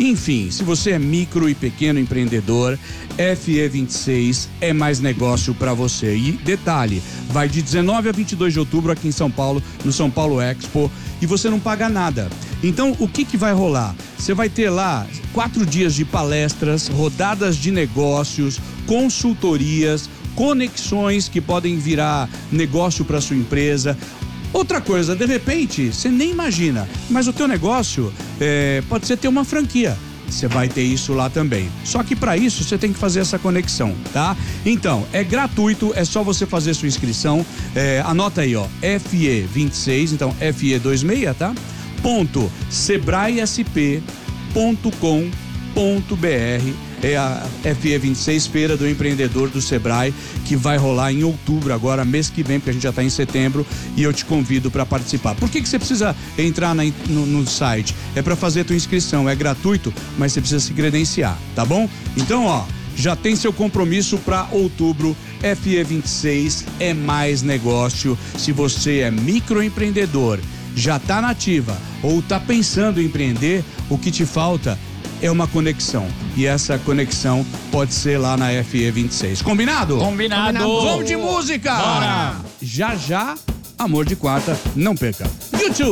Enfim, se você é micro e pequeno empreendedor, FE26 é mais negócio para você. E detalhe, vai de 19 a 22 de outubro aqui em São Paulo, no São Paulo Expo, e você não paga nada. Então, o que vai rolar? Você vai ter lá 4 dias de palestras, rodadas de negócios, consultorias, conexões que podem virar negócio para sua empresa. Outra coisa, de repente, você nem imagina, mas o teu negócio pode ser ter uma franquia. Você vai ter isso lá também. Só que para isso você tem que fazer essa conexão, tá? Então, é gratuito, é só você fazer sua inscrição. Anota aí, ó, FE26, então FE26, tá? .sebraesp.com.br. É a FE26, Feira do Empreendedor do Sebrae, que vai rolar em outubro agora, mês que vem, porque a gente já está em setembro, e eu te convido para participar. Por que você precisa entrar no site? É para fazer a tua inscrição, é gratuito, mas você precisa se credenciar, tá bom? Então, ó, já tem seu compromisso para outubro. FE26 é mais negócio. Se você é microempreendedor, já está na ativa ou está pensando em empreender, o que te falta é uma conexão. E essa conexão pode ser lá na FE26. Combinado? Combinado. Vamos de música! Bora! Já, Amor de Quarta, não perca. YouTube!